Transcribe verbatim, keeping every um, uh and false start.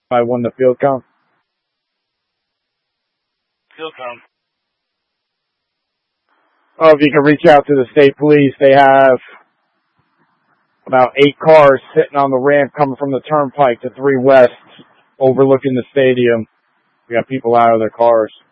I won the field count. Field count. Oh, if you can reach out to the state police, they have about eight cars sitting on the ramp coming from the turnpike to three west, overlooking the stadium. We got people out of their cars.